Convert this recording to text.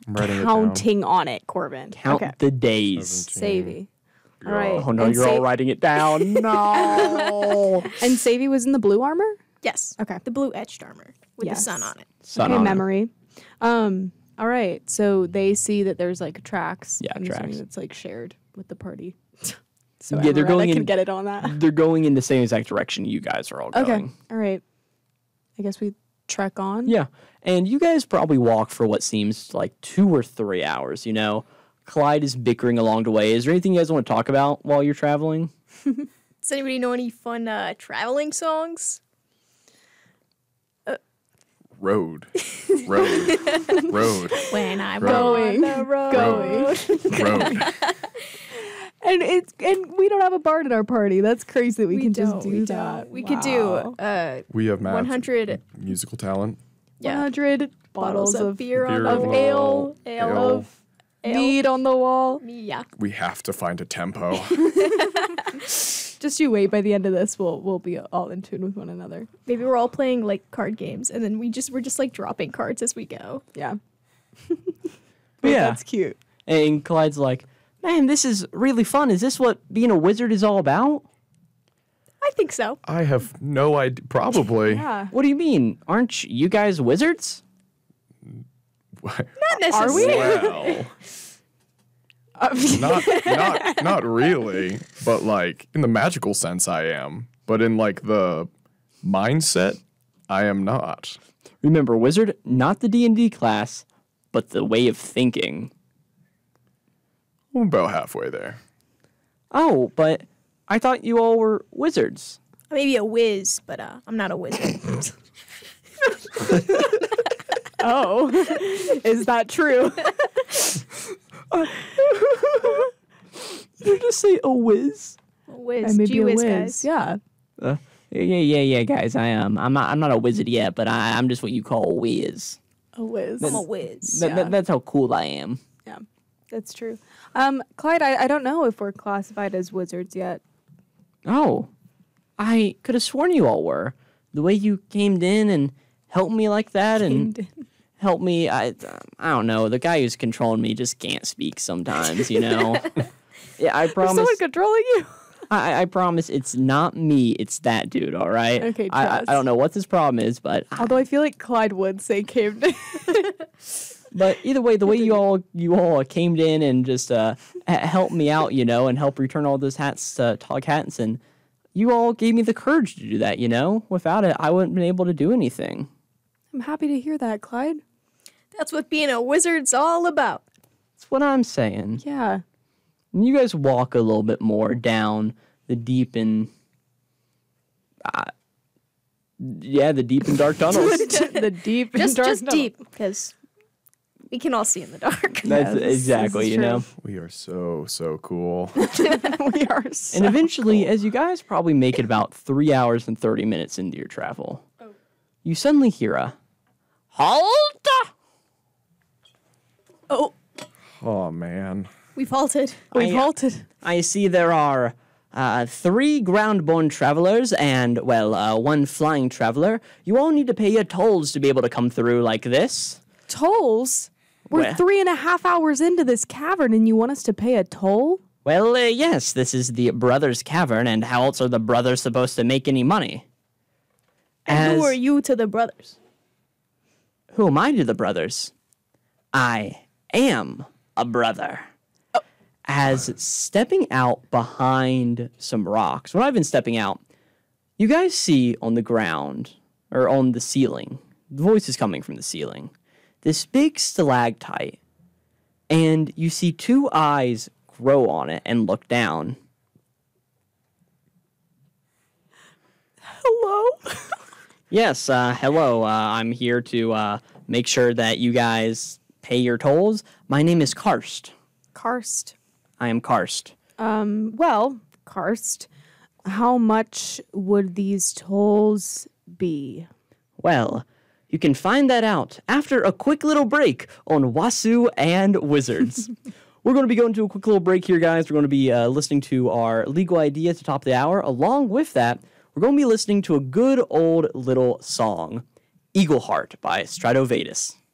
I'm writing counting on it, Corbin. Count the days. 17. Savvy. All right. Oh, no, and you're all writing it down. No. And Savvy was in the blue armor? Yes. Okay. The blue etched armor with the sun on it. Sun on memory. All right. So they see that there's like tracks. Yeah, I'm tracks. assuming it's like shared with the party. So Yeah, they're going can in- get it on that. They're going in the same exact direction you guys are all going. Okay. All right. I guess we trek on. Yeah. And you guys probably walk for what seems like 2 or 3 hours, you know. Clyde is bickering along the way. Is there anything you guys want to talk about while you're traveling? Does anybody know any fun traveling songs? Road. Road. When I'm Going. on the road. Going. Road. And we don't have a bard in our party. That's crazy that we can just do we that. don't. We could do We have mapped 100 musical talent. 100 bottles of beer on beer the on the wall. wall. Ale. Ale. mead on the wall. Yeah. We have to find a tempo. Just you wait. By the end of this, we'll be all in tune with one another. Maybe we're all playing like card games, and then we're just like dropping cards as we go. Yeah. Yeah. That's cute. And Clyde's like, man, this is really fun. Is this what being a wizard is all about? I think so. I have no idea. Probably. Yeah. What do you mean? Aren't you guys wizards? Not necessarily. Well, not really. But like in the magical sense, I am. But in like the mindset, I am not. Remember, wizard, not the D&D class, but the way of thinking. I'm about halfway there. Oh, but I thought you all were wizards. Maybe a whiz, but I'm not a wizard. Oh, is that true? Did you just say a whiz? A whiz. And maybe Gee a whiz, whiz. guys. Yeah. Yeah, guys. I'm not a wizard yet, but I'm just what you call a whiz. A whiz. I'm a whiz. That's how cool I am. Yeah, that's true. Clyde, I don't know if we're classified as wizards yet. Oh, I could have sworn you all were. The way you came in and helped me like that and helped me. I don't know. The guy who's controlling me just can't speak sometimes, you know. Yeah, I Is promise. someone controlling you? I promise it's not me. It's that dude. All right. Okay, I trust. don't know what this problem is, but Although I feel like Clyde would say caved in. But either way, the way you all came in and just helped me out, you know, and helped return all those hats to Tog Hattinson, you all gave me the courage to do that, you know. Without it, I wouldn't have been able to do anything. I'm happy to hear that, Clyde. That's what being a wizard's all about. That's what I'm saying. Yeah. And you guys walk a little bit more down the deep and the deep and dark tunnels. The deep and dark Just tunnel. deep, because we can all see in the dark. That's this exactly, is you know. We are so cool. We are so And eventually, as you guys probably make it about 3 hours and 30 minutes into your travel, you suddenly hear a halt. Oh man. We've halted. We've halted. I see there are 3 ground-born travelers and, well, 1 flying traveler. You all need to pay your tolls to be able to come through like this. Tolls? We're Well- 3.5 hours into this cavern and you want us to pay a toll? Well, yes, this is the Brothers' Cavern, and how else are the brothers supposed to make any money? And who are you to the brothers? Who am I to the brothers? I am a brother. As stepping out behind some rocks, when I've been stepping out, you guys see on the ground, or on the ceiling, the voice is coming from the ceiling, this big stalactite, and you see 2 eyes grow on it and look down. Hello? Yes, hello, I'm here to make sure that you guys pay your tolls. My name is Karst. Karst. I am Karst. Well, Karst, how much would these tolls be? Well, you can find that out after a quick little break on Wasu and Wizards. We're going to be going to a quick little break here, guys. We're going to be listening to our legal idea at the top of the hour. Along with that, we're going to be listening to a good old little song, Eagle Heart by Stratovadus.